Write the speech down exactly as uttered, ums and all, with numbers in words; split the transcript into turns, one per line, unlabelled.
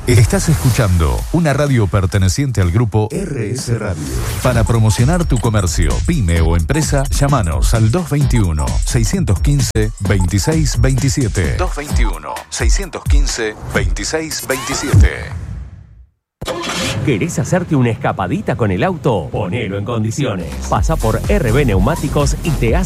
Estás escuchando una radio perteneciente al grupo R S Radio. Para promocionar tu comercio, pyme o empresa, llámanos al dos veintiuno, seiscientos quince, veintiséis veintisiete. dos veintiuno, seiscientos quince, veintiséis veintisiete.
¿Querés hacerte una escapadita con el auto? Ponelo en condiciones. Pasa por R B Neumáticos y te hace